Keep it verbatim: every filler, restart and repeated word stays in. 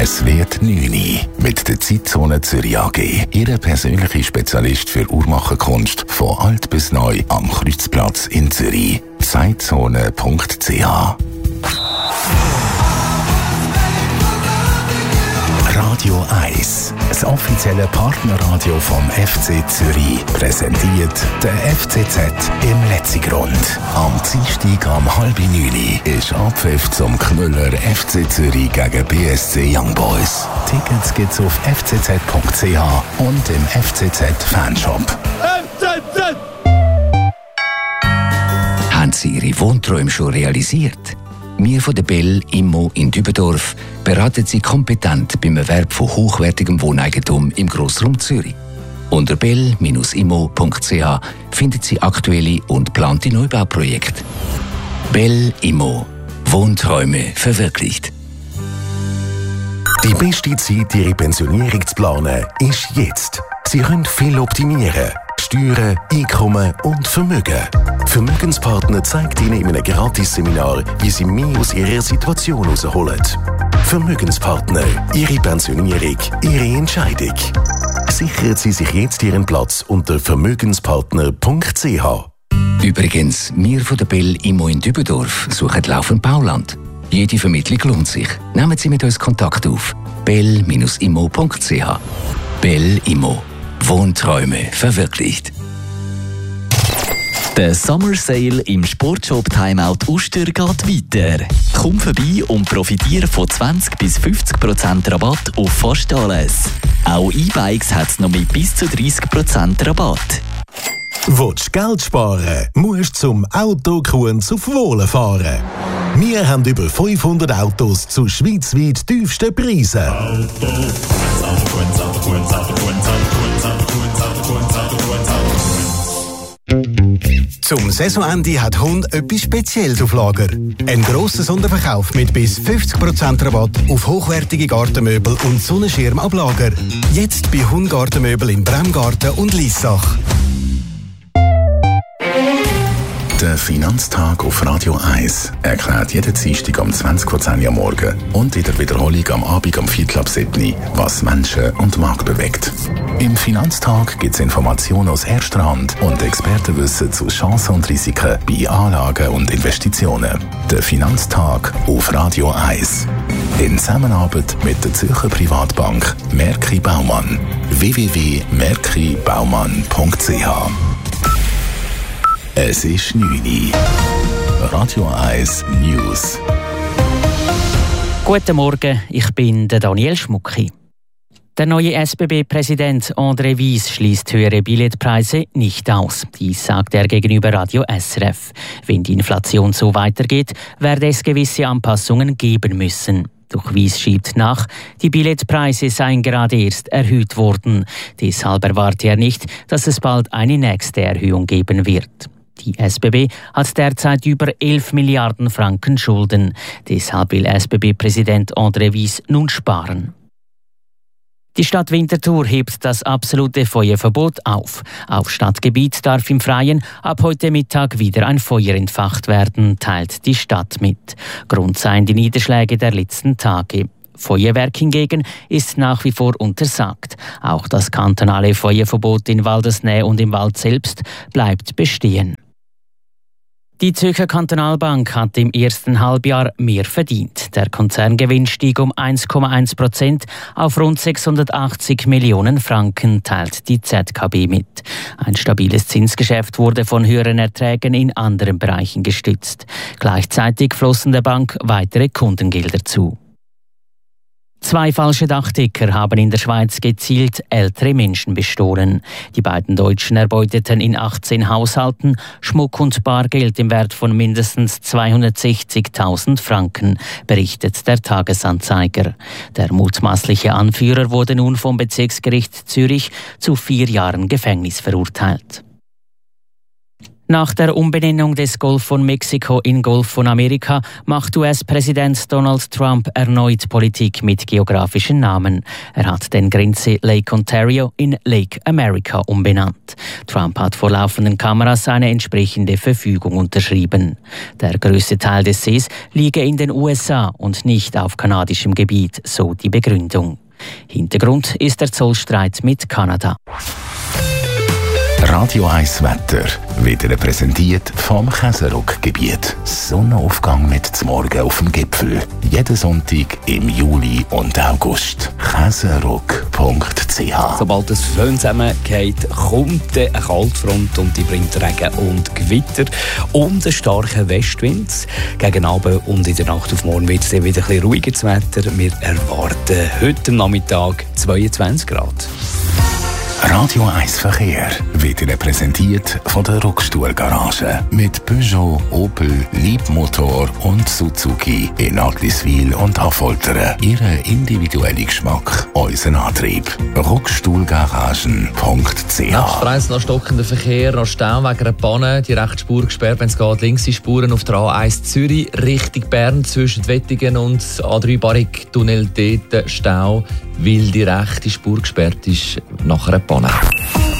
Es wird neun Uhr mit der Zeitzone Zürich A G. Ihr persönlicher Spezialist für Uhrmacherkunst von alt bis neu am Kreuzplatz in Zürich. zeitzone punkt c h. Radio eins, das offizielle Partnerradio vom F C Zürich, präsentiert der F C Z im Letzigrund. Am Dienstag um halb neun ist Abpfiff zum Knüller F C Zürich gegen B S C Young Boys. Tickets gibt's auf f c z punkt c h und im F C Z Fanshop. F C Z! Haben Sie Ihre Wohnträume schon realisiert? Wir von der Bell Immo in Dübendorf beraten Sie kompetent beim Erwerb von hochwertigem Wohneigentum im Grossraum Zürich. Unter bell Bindestrich immo punkt c h finden Sie aktuelle und geplante Neubauprojekte. Bell Immo. Wohnträume verwirklicht. Die beste Zeit, Ihre Pensionierung zu planen, ist jetzt. Sie können viel optimieren. Steuern, Einkommen und Vermögen. Vermögenspartner zeigt Ihnen in einem Gratisseminar, wie Sie mehr aus Ihrer Situation herausholen. Vermögenspartner. Ihre Pensionierung, Ihre Entscheidung. Sichern Sie sich jetzt Ihren Platz unter vermögenspartner punkt c h. Übrigens, wir von der Bell Immo in Dübendorf suchen laufend Bauland. Jede Vermittlung lohnt sich. Nehmen Sie mit uns Kontakt auf. bell Bindestrich immo punkt c h. Bell Immo. Wohnträume verwirklicht. Der Summer Sale im Sportshop Timeout Uster geht weiter. Komm vorbei und profitiere von zwanzig bis fünfzig Prozent Rabatt auf fast alles. Auch E-Bikes hat es noch mit bis zu dreißig Prozent Rabatt. Willst du Geld sparen, musst zum Auto Kunz auf Wohlen fahren. Wir haben über fünfhundert Autos zu schweizweit tiefsten Preisen. Auto, Auto, Auto, Auto, Auto, Zum Saisonende hat Hund etwas Spezielles auf Lager. Ein grosser Sonderverkauf mit bis fünfzig Prozent Rabatt auf hochwertige Gartenmöbel und Sonnenschirmablager. Jetzt bei Hund Gartenmöbel in Bremgarten und Liessach. Der Finanztag auf Radio eins erklärt jeden Dienstag um zwanzig vor zehn am Morgen und in der Wiederholung am Abend um Viertel ab sieben, was Menschen und Markt bewegt. Im Finanztag gibt es Informationen aus erster Hand und Expertenwissen zu Chancen und Risiken bei Anlagen und Investitionen. Der Finanztag auf Radio eins. In Zusammenarbeit mit der Zürcher Privatbank Merki Baumann. w w w punkt merki baumann punkt c h. Es ist neun Uhr. Radio eins News. Guten Morgen, ich bin der Daniel Schmucki. Der neue S B B-Präsident André Wyss schließt höhere Billetpreise nicht aus. Dies sagt er gegenüber Radio S R F. Wenn die Inflation so weitergeht, werde es gewisse Anpassungen geben müssen. Doch Wyss schiebt nach, die Billetpreise seien gerade erst erhöht worden. Deshalb erwarte er nicht, dass es bald eine nächste Erhöhung geben wird. Die S B B hat derzeit über elf Milliarden Franken Schulden. Deshalb will S B B-Präsident André Wyss nun sparen. Die Stadt Winterthur hebt das absolute Feuerverbot auf. Auf Stadtgebiet darf im Freien ab heute Mittag wieder ein Feuer entfacht werden, teilt die Stadt mit. Grund seien die Niederschläge der letzten Tage. Feuerwerk hingegen ist nach wie vor untersagt. Auch das kantonale Feuerverbot in Waldesnähe und im Wald selbst bleibt bestehen. Die Zürcher Kantonalbank hat im ersten Halbjahr mehr verdient. Der Konzerngewinn stieg um eins Komma eins Prozent auf rund sechshundertachtzig Millionen Franken, teilt die Z K B mit. Ein stabiles Zinsgeschäft wurde von höheren Erträgen in anderen Bereichen gestützt. Gleichzeitig flossen der Bank weitere Kundengelder zu. Zwei falsche Dachdecker haben in der Schweiz gezielt ältere Menschen bestohlen. Die beiden Deutschen erbeuteten in achtzehn Haushalten Schmuck und Bargeld im Wert von mindestens zweihundertsechzigtausend Franken, berichtet der Tagesanzeiger. Der mutmaßliche Anführer wurde nun vom Bezirksgericht Zürich zu vier Jahren Gefängnis verurteilt. Nach der Umbenennung des Golf von Mexiko in Golf von Amerika macht U S-Präsident Donald Trump erneut Politik mit geografischen Namen. Er hat den Grenze Lake Ontario in Lake America umbenannt. Trump hat vor laufenden Kameras eine entsprechende Verfügung unterschrieben. Der größte Teil des Sees liege in den U S A und nicht auf kanadischem Gebiet, so die Begründung. Hintergrund ist der Zollstreit mit Kanada. Radio eins Wetter wird Ihnen präsentiert vom Käseruck-Gebiet. Sonnenaufgang mit zum Morgen auf dem Gipfel. Jeden Sonntag im Juli und August. käseruck punkt c h. Sobald es schön zusammengeht, kommt eine Kaltfront und die bringt Regen und Gewitter und einen starken Westwind. Gegen Abend und in der Nacht auf morgen wird es dann wieder ein bisschen ruhiger zu Wetter. Wir erwarten heute am Nachmittag zweiundzwanzig Grad. Radio eins Verkehr wird Ihnen präsentiert von der Ruckstuhlgarage. Mit Peugeot, Opel, Leapmotor und Suzuki in Agliswil und Affoltern. Ihren individuellen Geschmack, unseren Antrieb. ruckstuhlgaragen punkt c h. Nach Preis noch stockender Verkehr, noch Stau wegen einer Panne. Die rechte Spur gesperrt, wenn es geht. Links die Spuren auf der A eins Zürich Richtung Bern zwischen Wettingen und A drei Barrig-Tunnel. Dort Stau, weil die rechte Spur gesperrt ist nach einer Panne.